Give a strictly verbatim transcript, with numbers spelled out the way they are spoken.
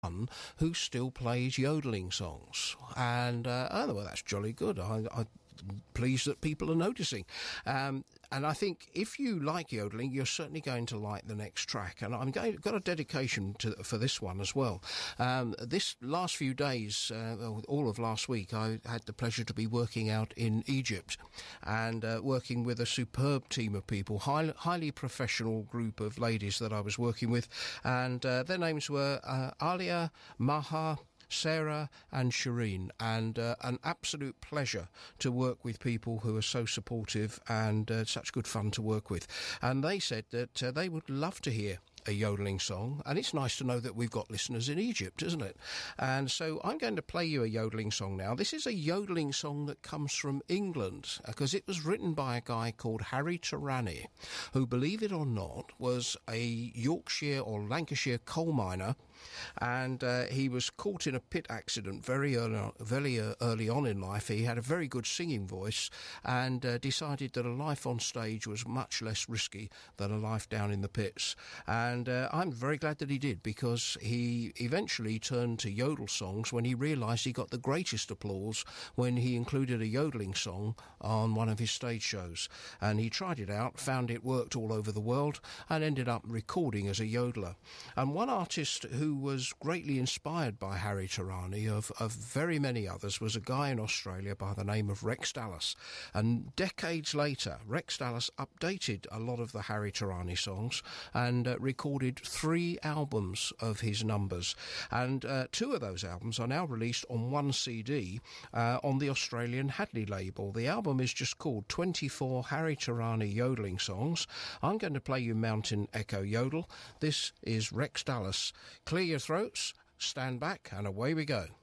who still plays yodeling songs. And, uh, oh, well, that's jolly good. I, I'm pleased that people are noticing. Um, and I think if you like yodeling, you're certainly going to like the next track. And I've got a dedication to, for this one as well. Um, this last few days, uh, all of last week, I had the pleasure to be working out in Egypt and uh, working with a superb team of people, high, highly professional group of ladies that I was working with. And uh, their names were uh, Alia, Maha, Sarah and Shireen, and uh, an absolute pleasure to work with people who are so supportive and uh, such good fun to work with. And they said that uh, they would love to hear a yodeling song, and it's nice to know that we've got listeners in Egypt, isn't it? And so I'm going to play you a yodeling song now. This is a yodeling song that comes from England, because it was written by a guy called Harry Tarani, who, believe it or not, was a Yorkshire or Lancashire coal miner, and uh, he was caught in a pit accident very early, very early on in life. He had a very good singing voice and uh, decided that a life on stage was much less risky than a life down in the pits. And uh, I'm very glad that he did, because he eventually turned to yodel songs when he realised he got the greatest applause when he included a yodeling song on one of his stage shows. And he tried it out, found it worked all over the world, and ended up recording as a yodeler. And one artist who was greatly inspired by Harry Tarani, of, of very many others, was a guy in Australia by the name of Rex Dallas. And decades later, Rex Dallas updated a lot of the Harry Tarani songs and uh, recorded three albums of his numbers. And uh, two of those albums are now released on one C D uh, on the Australian Hadley label. The album is just called twenty-four Harry Tarani Yodeling Songs. I'm going to play you Mountain Echo Yodel. This is Rex Dallas. Clear your throats, stand back, and away we go.